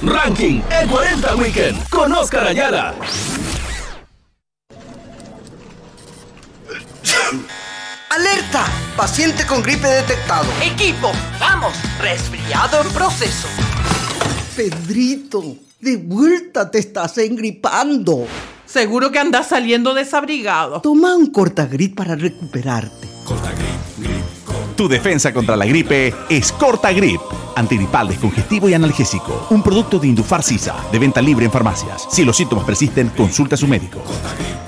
Ranking el 40 Weekend con Oscar Ayala. ¡Alerta! Paciente con gripe detectado. Equipo, vamos, resfriado en proceso. Pedrito, de vuelta te estás engripando. Seguro que andas saliendo desabrigado. Toma un Cortagrip para recuperarte. Tu defensa contra la gripe es Cortagrip. Antigripal, descongestivo y analgésico. Un producto de Indufar Sisa, de venta libre en farmacias. Si los síntomas persisten, consulta a su médico.